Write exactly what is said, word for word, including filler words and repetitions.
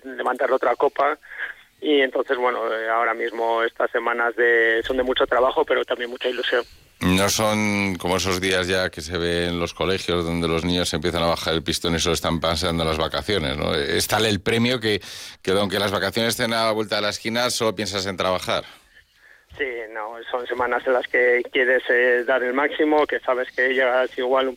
levantar otra copa. Y entonces, bueno, ahora mismo estas semanas de, son de mucho trabajo, pero también mucha ilusión. No son como esos días ya que se ve en los colegios donde los niños empiezan a bajar el pistón y solo están pasando las vacaciones, ¿no? Es tal el premio que, que aunque las vacaciones estén a la vuelta de la esquina, solo piensas en trabajar. Sí, no, son semanas en las que quieres eh, dar el máximo, que sabes que llegas igual